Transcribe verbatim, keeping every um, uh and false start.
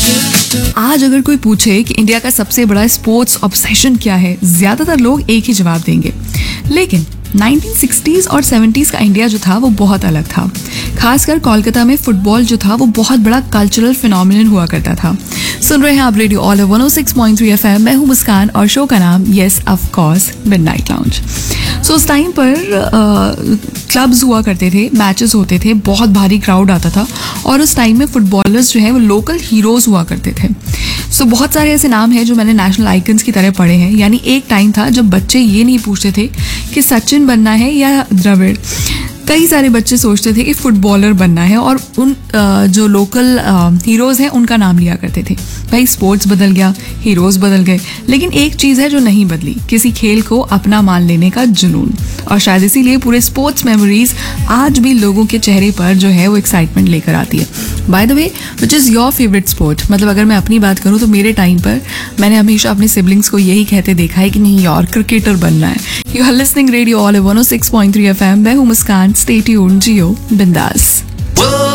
आज अगर कोई पूछे कि इंडिया का सबसे बड़ा स्पोर्ट्स ऑब्सेशन क्या है, ज्यादातर लोग एक ही जवाब देंगे। लेकिन नाइनटीन सिक्सटीज़ और सेवेंटीज़ का इंडिया जो था वो बहुत अलग था। खासकर कोलकाता में फुटबॉल जो था वो बहुत बड़ा कल्चरल फिनोमिनन हुआ करता था। सुन रहे हैं आप रेडियो ऑल वन ओ सिक्स पॉइंट थ्री एफएम। मैं हूं मुस्कान और शो का नाम yes of course midnight lounge. सो उस टाइम पर क्लब्स हुआ करते थे, मैचेस होते थे, बहुत भारी क्राउड आता था और उस टाइम में फुटबॉलर्स जो है वो लोकल हीरोज़ हुआ करते थे। सो so, बहुत सारे ऐसे नाम हैं जो मैंने नेशनल आइकन्स की तरह पढ़े हैं। यानी एक टाइम था जब बच्चे ये नहीं पूछते थे कि सचिन बनना है या द्रविड़, कई सारे बच्चे सोचते थे कि फुटबॉलर बनना है और उन जो लोकल हीरोज़ हैं उनका नाम लिया करते थे। भाई स्पोर्ट्स बदल गया, हीरोज़ बदल गए, लेकिन एक चीज़ है जो नहीं बदली, किसी खेल को अपना मान लेने का जुनून। और शायद इसीलिए पूरे स्पोर्ट्स मेमोरीज आज भी लोगों के चेहरे पर जो है वो एक्साइटमेंट लेकर आती है। By the way, which is your favourite sport? मतलब अगर मैं अपनी बात करूँ तो मेरे टाइम पर मैंने हमेशा अपने सिबलिंग्स को यही कहते देखा है कि नहीं यार क्रिकेटर बनना है। You are listening radio all one O six point three FM. मैं हूँ मुस्कान। स्टे ट्यून्ड, जियो बिंदास।